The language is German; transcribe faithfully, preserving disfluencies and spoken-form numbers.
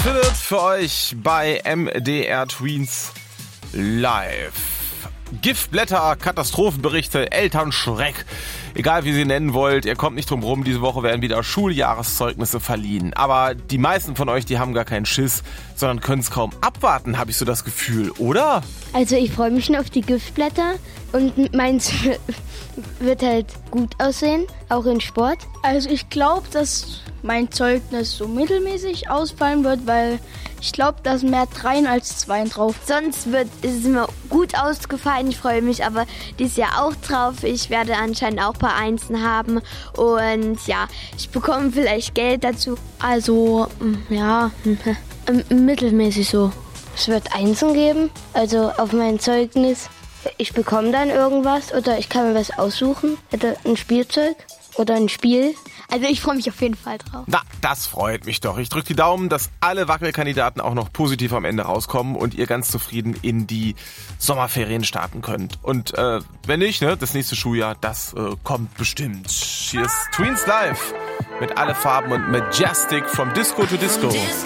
Philipp für euch bei M D R Tweens Live. Giftblätter, Katastrophenberichte, Elternschreck, egal wie ihr sie nennen wollt, ihr kommt nicht drum rum, diese Woche werden wieder Schuljahreszeugnisse verliehen. Aber die meisten von euch, die haben gar keinen Schiss, sondern können es kaum abwarten, habe ich so das Gefühl, oder? Also ich freue mich schon auf die Giftblätter und meins wird halt gut aussehen, auch in Sport. Also ich glaube, dass mein Zeugnis so mittelmäßig ausfallen wird, weil ich glaube, da sind mehr Dreien als Zweien drauf. Sonst wird, ist es immer gut ausgefallen. Ich freue mich aber dieses Jahr auch drauf. Ich werde anscheinend auch ein paar Einsen haben. Und ja, ich bekomme vielleicht Geld dazu. Also, ja, mittelmäßig so. Es wird Einsen geben, also auf mein Zeugnis. Ich bekomme dann irgendwas oder ich kann mir was aussuchen. Ein Spielzeug oder ein Spiel. Also ich freue mich auf jeden Fall drauf. Na, das freut mich doch. Ich drücke die Daumen, dass alle Wackelkandidaten auch noch positiv am Ende rauskommen und ihr ganz zufrieden in die Sommerferien starten könnt. Und äh, wenn nicht, ne, das nächste Schuljahr, das äh, kommt bestimmt. Hier ist Tweens Live mit Alle Farben und Majestic from Disco to Disco.